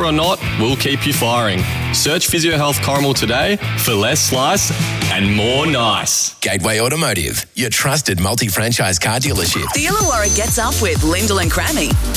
or not, we'll keep you firing. Search Physio Health Corrimal today for less slice and more nice. Gateway Automotive, your trusted multi-franchise car dealership. The Illawarra Gets Up with Lyndall and Cranny.